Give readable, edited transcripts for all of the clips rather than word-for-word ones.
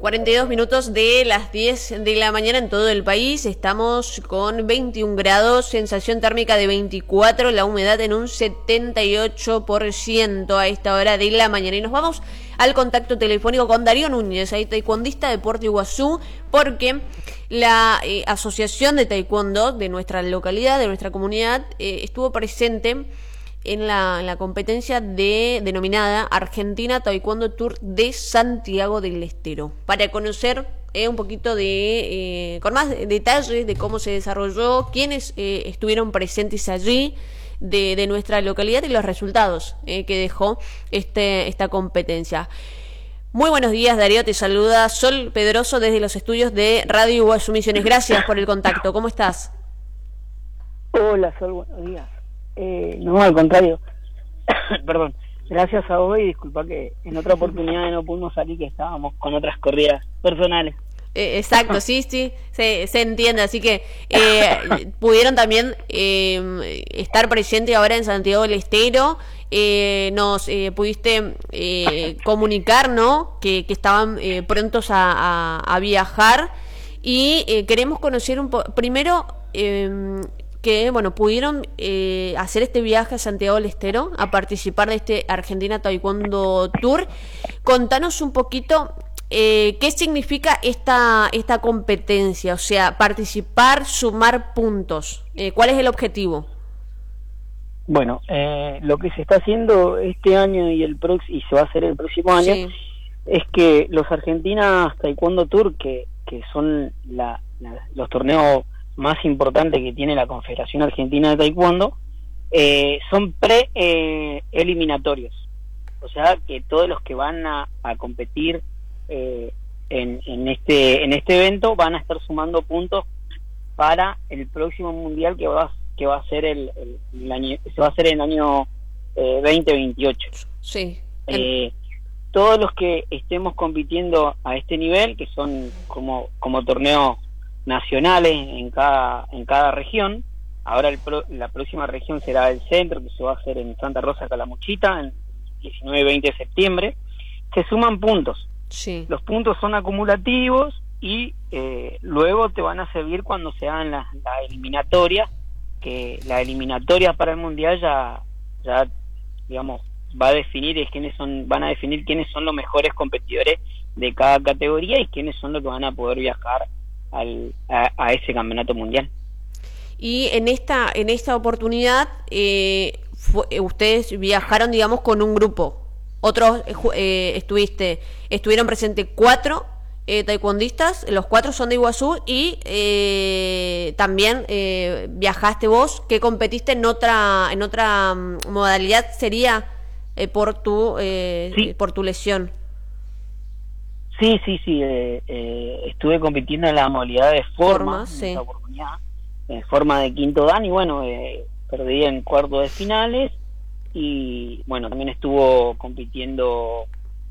42 minutos de las 10 de la mañana en todo el país. Estamos con 21 grados, sensación térmica de 24, la humedad en un 78% a esta hora de la mañana. Y nos vamos al contacto telefónico con Darío Núñez, taekwondista de Puerto Iguazú, porque la Asociación de Taekwondo de nuestra localidad, de nuestra comunidad, estuvo presente en la competencia denominada Argentina Taekwondo Tour de Santiago del Estero, para conocer un poquito con más detalles de cómo se desarrolló, quiénes estuvieron presentes allí de nuestra localidad y los resultados que dejó esta competencia. Muy buenos días, Darío, te saluda Sol Pedroso desde los estudios de Radio Iguazú Misiones. Gracias por el contacto, ¿cómo estás? Hola, Sol, buenos días. No, al contrario. Perdón. Gracias a vos y disculpa que en otra oportunidad no pudimos salir, que estábamos con otras corridas personales. Exacto, sí, se entiende. Así que pudieron también estar presentes ahora en Santiago del Estero. Nos pudiste comunicar, ¿no? Que estaban prontos a viajar. Y queremos conocer primero que, bueno, pudieron hacer este viaje a Santiago del Estero, a participar de este Argentina Taekwondo Tour. Contanos un poquito qué significa esta competencia, o sea, participar, sumar puntos. ¿Cuál es el objetivo? Bueno, lo que se está haciendo este año y se va a hacer el próximo año, sí, es que los Argentinas Taekwondo Tour, que son los torneos más importante que tiene la Confederación Argentina de Taekwondo, son eliminatorios, o sea que todos los que van a competir en este evento van a estar sumando puntos para el próximo mundial que va a ser el año 2028. Sí. Todos los que estemos compitiendo a este nivel, que son como torneos nacionales en cada región. Ahora la próxima región será el centro, que se va a hacer en Santa Rosa Calamuchita el 19 y 20 de septiembre. Se suman puntos. Sí. Los puntos son acumulativos y luego te van a servir cuando se hagan las eliminatorias, que la eliminatoria para el mundial ya digamos van a definir quiénes son los mejores competidores de cada categoría y quiénes son los que van a poder viajar a ese campeonato mundial. Y en esta oportunidad ustedes viajaron, digamos, con un grupo. Otros estuvieron presentes 4 taekwondistas, los 4 son de Iguazú y también viajaste vos, que competiste en otra modalidad, sería por tu lesión. Sí, estuve compitiendo en la modalidad de forma, sí, en esta oportunidad, en forma de quinto dan, y bueno, perdí en cuartos de finales, y bueno, también estuvo compitiendo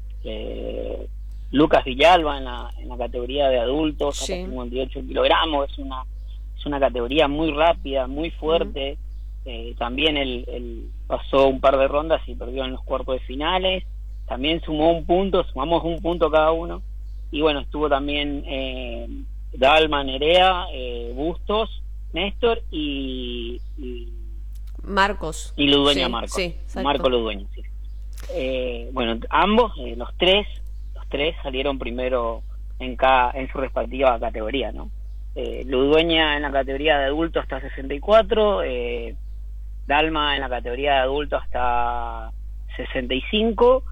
Lucas Villalba en la categoría de adultos, sí, hasta 58 kilogramos, es una categoría muy rápida, muy fuerte. También él pasó un par de rondas y perdió en los cuartos de finales. También sumamos un punto cada uno. Y bueno, estuvo también Dalma, Nerea, Bustos, Néstor y Marcos. Y Ludueña, sí, Marcos. Sí, Marco Ludueña, sí. Bueno, ambos, los tres salieron primero en su respectiva categoría, ¿no? Ludueña en la categoría de adulto hasta 64, Dalma en la categoría de adulto hasta 65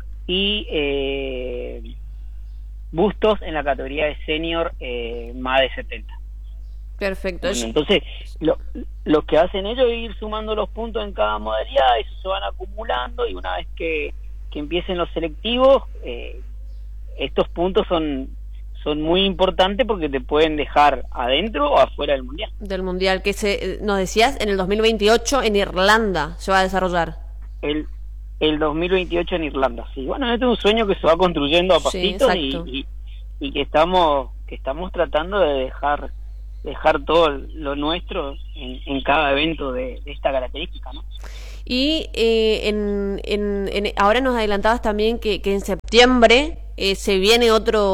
y Bustos en la categoría de senior más de 70. Perfecto. Bueno, entonces lo que hacen ellos es ir sumando los puntos en cada modalidad, eso se van acumulando, y una vez que empiecen los selectivos, estos puntos son muy importantes porque te pueden dejar adentro o afuera del mundial. Del mundial que nos decías en el 2028 en Irlanda se va a desarrollar. El 2028 en Irlanda, sí. Bueno, este es un sueño que se va construyendo a pasitos, y que estamos tratando de dejar todo lo nuestro en cada evento de esta característica, ¿no? Y ahora nos adelantabas también que en septiembre se viene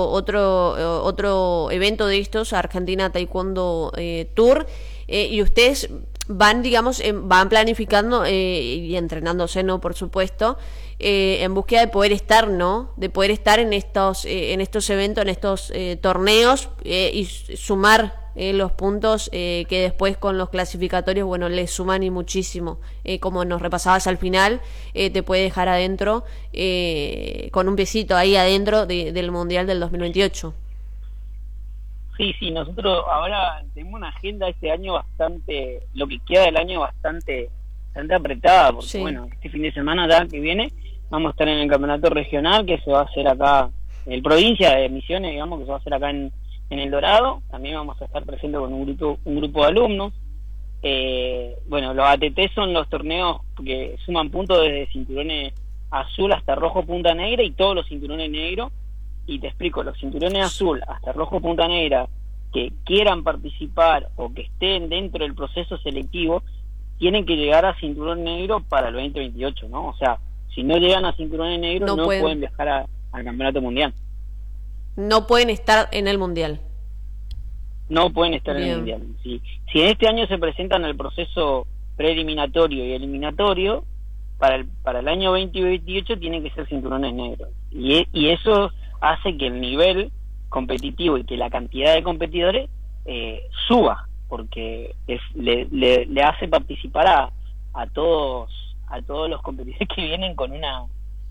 otro evento de estos, Argentina Taekwondo Tour, y ustedes van, digamos, van planificando y entrenándose, ¿no? Por supuesto, en búsqueda de poder estar, ¿no? De poder estar en estos eventos, en estos torneos y sumar los puntos que después con los clasificatorios, bueno, les suman y muchísimo. Como nos repasabas al final, te puede dejar adentro, con un piecito ahí adentro del Mundial del 2028. Sí, nosotros ahora tenemos una agenda este año bastante, lo que queda del año bastante apretada, porque sí. Bueno, este fin de semana ya que viene vamos a estar en el campeonato regional que se va a hacer acá en el provincia de Misiones, digamos, que se va a hacer acá en El Dorado. También vamos a estar presentes con un grupo de alumnos. Bueno, los ATT son los torneos que suman puntos desde cinturones azul hasta rojo punta negra y todos los cinturones negros. Y te explico, los cinturones azul hasta rojo punta negra que quieran participar o que estén dentro del proceso selectivo tienen que llegar a cinturón negro para el 2028, ¿no? O sea, si no llegan a cinturones negros no pueden viajar al campeonato mundial. No pueden estar en el mundial. No pueden estar en el mundial. Si en este año se presentan el proceso preeliminatorio y eliminatorio, para el año 2028 tienen que ser cinturones negros. Y eso hace que el nivel competitivo y que la cantidad de competidores suba, porque le hace participar a todos los competidores que vienen con una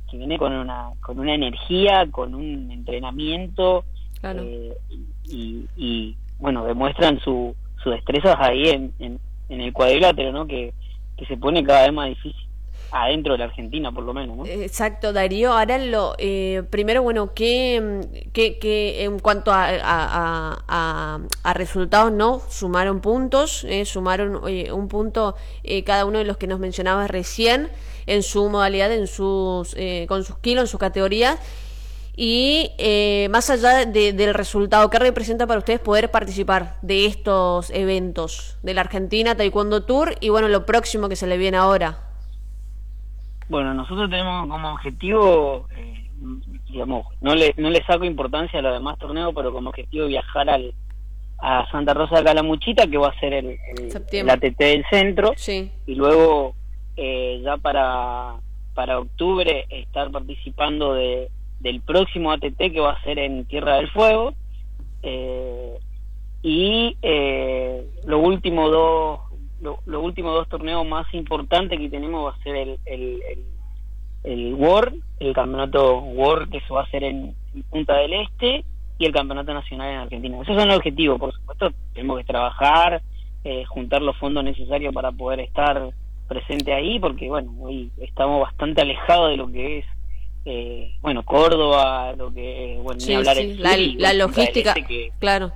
energía, con un entrenamiento. Claro. Y bueno, demuestran sus destrezas ahí en el cuadrilátero, ¿no? Que se pone cada vez más difícil adentro de la Argentina, por lo menos, ¿no? Exacto, Darío. Ahora primero, bueno, que en cuanto a resultados, ¿no? Sumaron puntos, sumaron un punto cada uno de los que nos mencionabas recién en su modalidad, con sus kilos, en sus categorías. Y más allá del resultado, ¿qué representa para ustedes poder participar de estos eventos de la Argentina Taekwondo Tour y bueno, lo próximo que se le viene ahora? Bueno, nosotros tenemos como objetivo, digamos, no le saco importancia a los demás torneos, pero como objetivo viajar a Santa Rosa de Calamuchita, que va a ser el ATT del centro, sí. Y luego ya para octubre estar participando del próximo ATT que va a ser en Tierra del Fuego, y los últimos dos torneos más importantes que tenemos va a ser el World, el campeonato World que se va a hacer en Punta del Este, y el campeonato nacional en Argentina. Esos son los objetivos. Por supuesto tenemos que trabajar, juntar los fondos necesarios para poder estar presente ahí, porque bueno, hoy estamos bastante alejados de lo que es Córdoba, lo que ni hablar la logística, claro,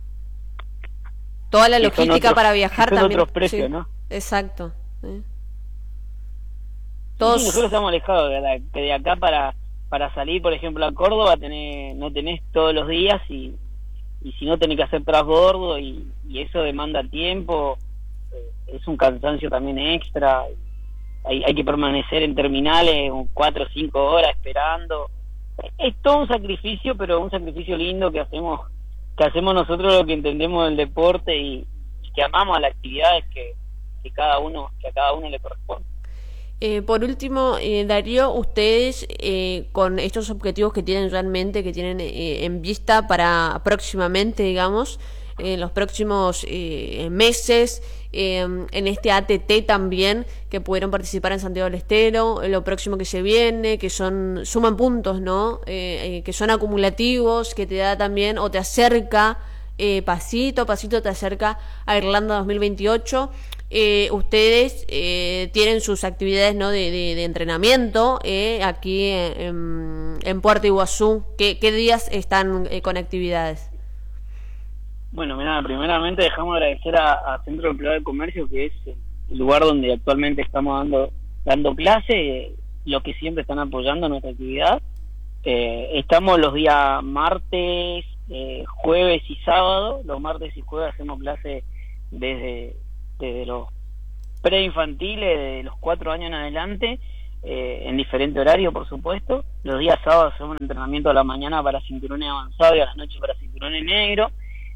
toda la logística para viajar también. Otros precios, sí, ¿no? Exacto. Todos... Sí, nosotros estamos alejados de acá para salir, por ejemplo, a Córdoba, no tenés todos los días y si no tenés que hacer transbordo y eso demanda tiempo, es un cansancio también extra. Hay que permanecer en terminales 4 o 5 horas esperando. Es todo un sacrificio, pero un sacrificio lindo que hacemos nosotros, lo que entendemos del deporte y que amamos a las actividades que a cada uno le corresponde. Por último, Darío, ustedes con estos objetivos que tienen realmente, que tienen en vista para próximamente, digamos, en los próximos meses, en este ATT también, que pudieron participar en Santiago del Estero, lo próximo que se viene, que suman puntos, ¿no? Que son acumulativos, que te da también o te acerca pasito a pasito, te acerca a Irlanda 2028. Ustedes tienen sus actividades, ¿no? de entrenamiento aquí en Puerto Iguazú. ¿Qué días están con actividades? Bueno, mira, primeramente dejamos agradecer a Centro Privado de Comercio, que es el lugar donde actualmente estamos dando clase, los que siempre están apoyando nuestra actividad. Estamos los días martes, jueves y sábado. Los martes y jueves hacemos clase desde los preinfantiles, de los 4 años en adelante, en diferente horario, por supuesto. Los días sábados hacemos un entrenamiento a la mañana para cinturones avanzados y a la noche para cinturones negros.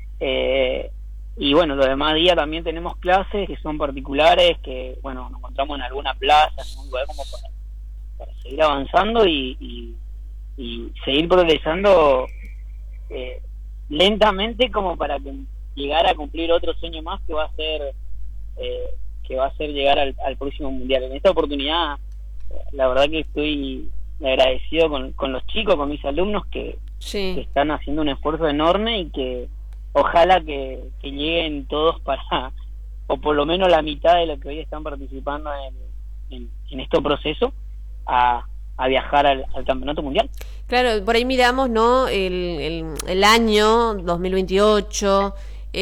Y bueno, los demás días también tenemos clases que son particulares, que bueno, nos encontramos en alguna plaza, en algún lugar como para seguir avanzando y seguir progresando lentamente, como para que llegar a cumplir otro sueño más, que va a ser llegar al próximo mundial. En esta oportunidad, la verdad que estoy agradecido con los chicos, con mis alumnos que están haciendo un esfuerzo enorme, y que ojalá que lleguen todos o por lo menos la mitad de los que hoy están participando en este proceso, a viajar al campeonato mundial. Claro, por ahí miramos, ¿no? El año 2028,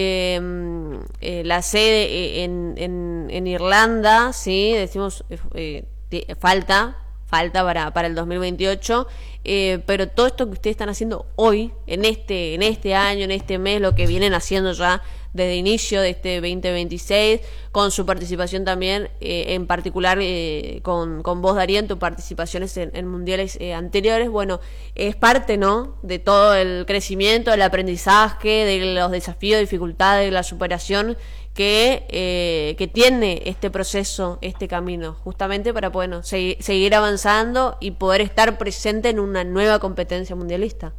la sede en Irlanda, sí, decimos falta para el 2028, pero todo esto que ustedes están haciendo hoy, en este año, en este mes, lo que vienen haciendo ya desde inicio de este 2026, con su participación también, en particular con vos, Darío, en tus participaciones en mundiales anteriores, bueno, es parte, ¿no?, de todo el crecimiento, del aprendizaje, de los desafíos, dificultades, de la superación que tiene este proceso, este camino, justamente para poder seguir avanzando y poder estar presente en una nueva competencia mundialista.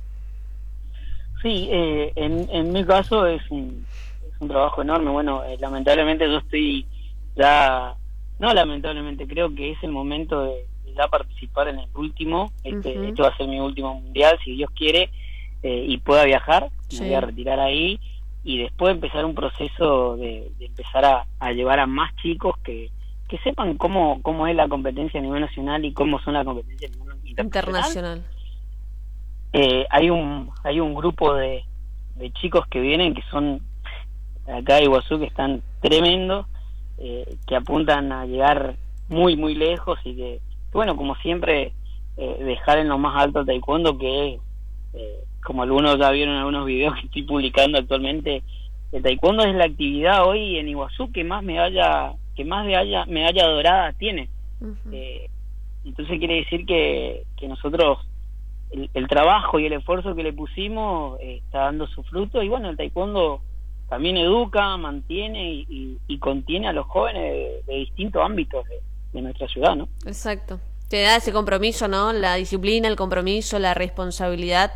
Sí, en mi caso es un trabajo enorme. Bueno, lamentablemente yo estoy ya, no lamentablemente, creo que es el momento de ya participar en el último. Este va a ser mi último mundial, si Dios quiere, y pueda viajar. Me voy a retirar ahí, y después empezar un proceso de empezar a llevar a más chicos que sepan cómo es la competencia a nivel nacional y cómo son las competencias a nivel internacional. Hay un grupo de chicos que vienen, que son acá de Iguazú, que están tremendos, que apuntan a llegar muy muy lejos, y que bueno, como siempre, dejar en lo más alto taekwondo, que es, como algunos ya vieron en algunos videos que estoy publicando actualmente, el taekwondo es la actividad hoy en Iguazú que más medalla dorada tiene. Entonces quiere decir que nosotros, el trabajo y el esfuerzo que le pusimos está dando su fruto. Y bueno, el taekwondo también educa, mantiene y contiene a los jóvenes de distintos ámbitos de nuestra ciudad, ¿no? Exacto. Te da ese compromiso, ¿no? La disciplina, el compromiso, la responsabilidad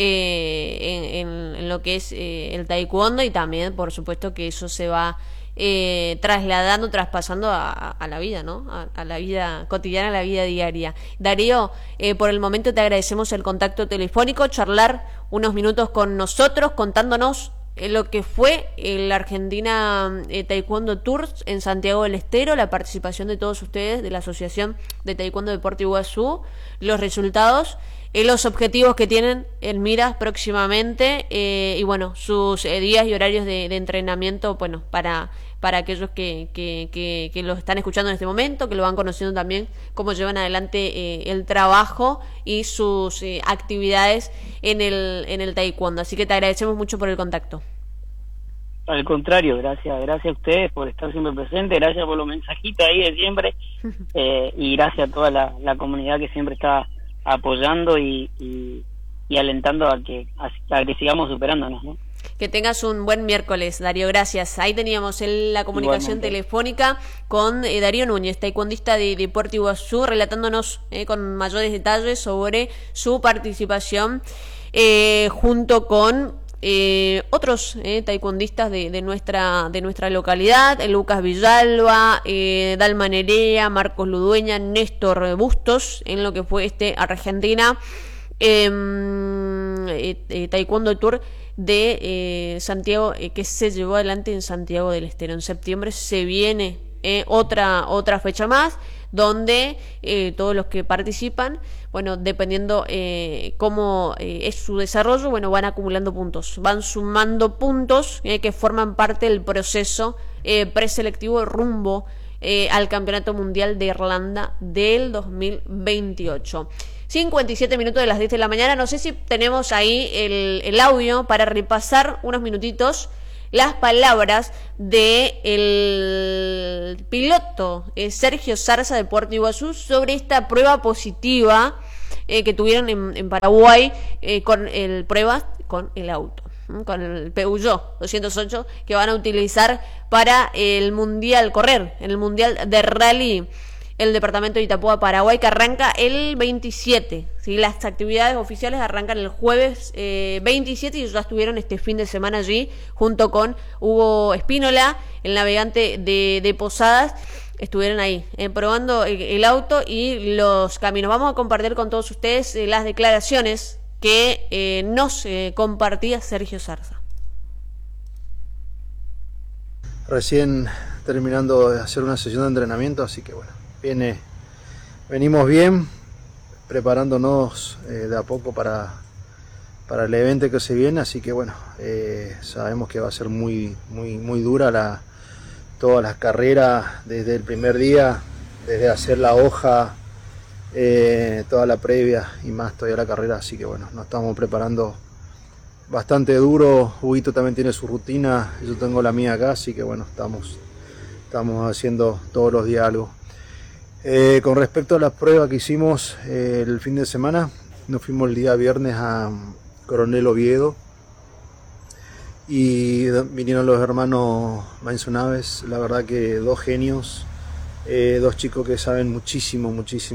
en lo que es el taekwondo, y también, por supuesto, que eso se va trasladando, traspasando a la vida, ¿no? A la vida cotidiana, a la vida diaria. Darío, por el momento te agradecemos el contacto telefónico, charlar unos minutos con nosotros, contándonos lo que fue la Argentina Taekwondo Tours en Santiago del Estero, la participación de todos ustedes de la Asociación de Taekwondo Deporte Iguazú, los resultados, los objetivos que tienen en miras próximamente, y bueno, sus días y horarios de entrenamiento, bueno, para aquellos que los están escuchando en este momento, que lo van conociendo también, cómo llevan adelante el trabajo y sus actividades en el taekwondo. Así que te agradecemos mucho por el contacto. Al contrario, gracias a ustedes por estar siempre presentes, gracias por los mensajitos ahí de siempre, y gracias a toda la comunidad que siempre está apoyando y alentando a que sigamos superándonos, ¿no? Que tengas un buen miércoles, Darío, gracias. Ahí teníamos la comunicación Igualmente telefónica con Darío Núñez, taekwondista de Deporte Iguazú, relatándonos con mayores detalles sobre su participación junto con otros taekwondistas de nuestra localidad, Lucas Villalba, Dalma Nerea, Marcos Ludueña, Néstor Bustos, en lo que fue Argentina Taekwondo Tour de Santiago, que se llevó adelante en Santiago del Estero. En septiembre se viene otra fecha más, donde todos los que participan, bueno, dependiendo cómo es su desarrollo, bueno, van acumulando puntos, van sumando puntos que forman parte del proceso preselectivo rumbo al Campeonato Mundial de Irlanda del 2028. 57 minutos de las 10 de la mañana. No sé si tenemos ahí el audio para repasar unos minutitos las palabras de el piloto Sergio Zarza de Puerto Iguazú sobre esta prueba positiva que tuvieron en Paraguay con el auto, con el Peugeot 208 que van a utilizar para el Mundial en el Mundial de Rally el departamento de Itapúa, Paraguay, que arranca el 27. ¿Sí? Las actividades oficiales arrancan el jueves 27 y ya estuvieron este fin de semana allí junto con Hugo Espínola, el navegante de Posadas. Estuvieron ahí probando el auto y los caminos. Vamos a compartir con todos ustedes las declaraciones que nos compartía Sergio Zarza. Recién terminando de hacer una sesión de entrenamiento, así que bueno, venimos bien, preparándonos de a poco para el evento que se viene, así que bueno, sabemos que va a ser muy dura todas las carreras desde el primer día, desde hacer la hoja, toda la previa y más todavía la carrera, así que bueno, nos estamos preparando bastante duro. Huguito también tiene su rutina, yo tengo la mía acá, así que bueno, estamos haciendo todos los días algo. Con respecto a las pruebas que hicimos el fin de semana, nos fuimos el día viernes a Coronel Oviedo y vinieron los hermanos Manzonaves, la verdad que dos genios, dos chicos que saben muchísimo,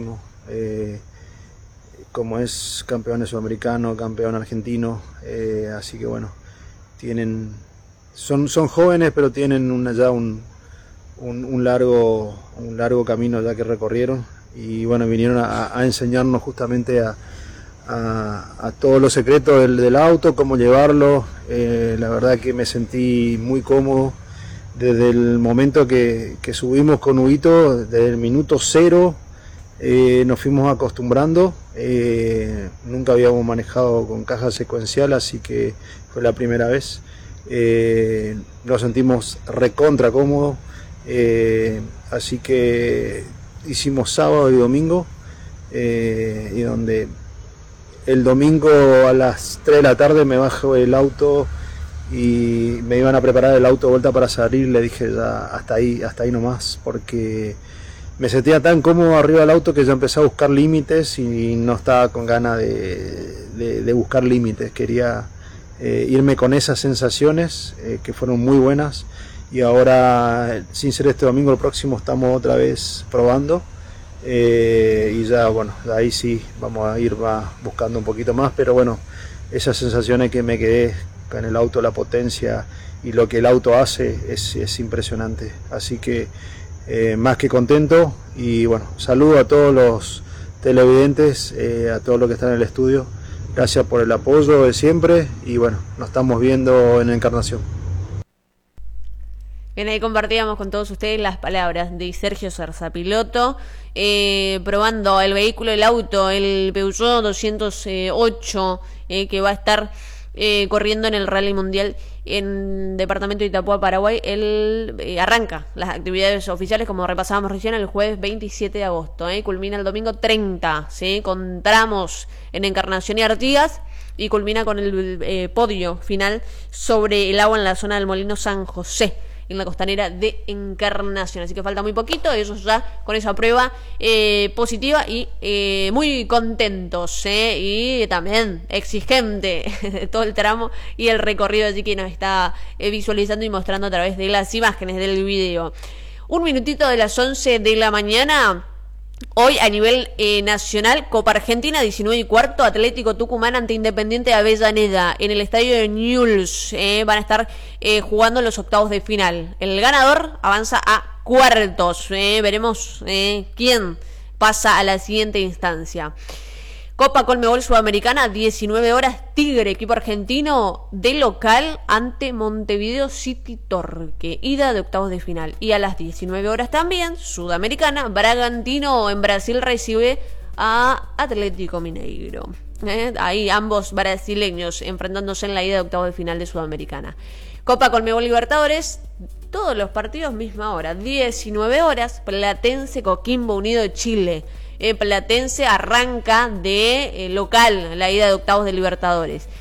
como es campeón sudamericano, campeón argentino, así que bueno, son jóvenes pero tienen ya un largo camino ya que recorrieron y bueno, vinieron a enseñarnos justamente a todos los secretos del auto, cómo llevarlo. La verdad que me sentí muy cómodo desde el momento que subimos con Huguito, desde el minuto 0 nos fuimos acostumbrando. Nunca habíamos manejado con caja secuencial, así que fue la primera vez. Nos sentimos recontra cómodos. Así que hicimos sábado y domingo, y donde el domingo a las 3 de la tarde me bajo del auto y me iban a preparar el auto de vuelta para salir. Le dije ya hasta ahí nomás, porque me sentía tan cómodo arriba del auto que ya empecé a buscar límites y no estaba con ganas de buscar límites. Quería irme con esas sensaciones que fueron muy buenas. Y ahora, sin ser este domingo, el próximo estamos otra vez probando, y ya bueno, ahí sí vamos a ir buscando un poquito más, pero bueno, esas sensaciones que me quedé con el auto, la potencia y lo que el auto hace es impresionante, así que más que contento. Y bueno, saludo a todos los televidentes, a todos los que están en el estudio, gracias por el apoyo de siempre y bueno, nos estamos viendo en Encarnación. Bien, ahí compartíamos con todos ustedes las palabras de Sergio Zarza, piloto, probando el vehículo, el auto, el Peugeot 208, que va a estar corriendo en el Rally Mundial en departamento de Itapúa, Paraguay. Arranca las actividades oficiales, como repasábamos recién, el jueves 27 de agosto, culmina el domingo 30, ¿sí? Con tramos en Encarnación y Artigas, y culmina con el podio final sobre el agua en la zona del Molino San José, en la costanera de Encarnación. Así que falta muy poquito, ellos ya con esa prueba positiva y muy contentos, y también exigente todo el tramo y el recorrido allí que nos está visualizando y mostrando a través de las imágenes del video. Un minutito de las 11 de la mañana. Hoy a nivel nacional, Copa Argentina 19:15, Atlético Tucumán ante Independiente de Avellaneda en el estadio de Newell's. Van a estar jugando los octavos de final. El ganador avanza a cuartos. Veremos quién pasa a la siguiente instancia. Copa Conmebol Sudamericana, 19 horas, Tigre, equipo argentino de local ante Montevideo City Torque, ida de octavos de final. Y a las 19 horas también, Sudamericana, Bragantino en Brasil recibe a Atlético Mineiro. Ahí ambos brasileños enfrentándose en la ida de octavos de final de Sudamericana. Copa Conmebol Libertadores, todos los partidos misma hora, 19 horas, Platense Coquimbo Unido de Chile. Platense arranca de local la ida de octavos de Libertadores.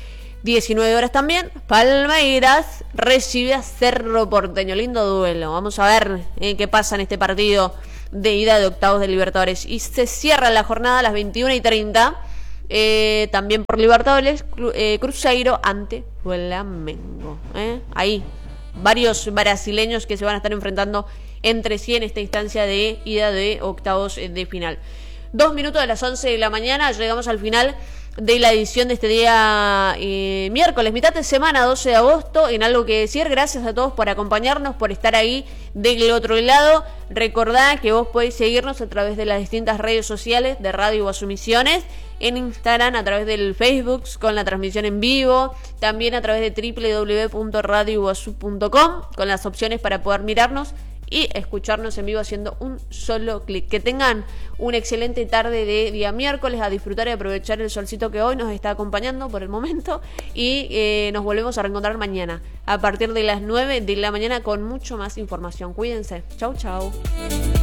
19 horas también, Palmeiras recibe a Cerro Porteño. Lindo duelo. Vamos a ver qué pasa en este partido de ida de octavos de Libertadores. Y se cierra la jornada a las 21:30. También por Libertadores, Cruzeiro ante Flamengo. Ahí, varios brasileños que se van a estar enfrentando entre sí en esta instancia de ida de octavos de final. 2 minutos de las 11 de la mañana, llegamos al final de la edición de este día miércoles, mitad de semana, 12 de agosto, en Algo que Decir. Gracias a todos por acompañarnos, por estar ahí del otro lado. Recordá que vos podés seguirnos a través de las distintas redes sociales de Radio Iguazú Misiones, en Instagram, a través del Facebook con la transmisión en vivo, también a través de www.radioiguazú.com con las opciones para poder mirarnos y escucharnos en vivo haciendo un solo clic. Que tengan una excelente tarde de día miércoles, a disfrutar y aprovechar el solcito que hoy nos está acompañando por el momento, y nos volvemos a reencontrar mañana a partir de las 9 de la mañana con mucho más información. Cuídense. Chau, chau.